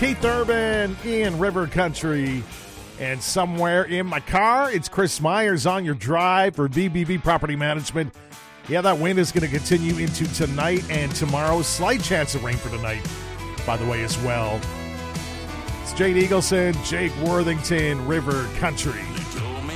Keith Urban in River Country. And somewhere in my car, it's Chris Myers on your drive for BBB Property Management. Yeah, that wind is going to continue into tonight and tomorrow. Slight chance of rain for tonight, by the way, as well. It's Jade Eagleson, Jake Worthington, River Country.